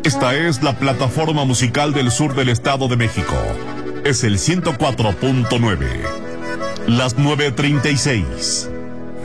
Esta es la plataforma musical del sur del Estado de México. Es el 104.9. Las 9:36.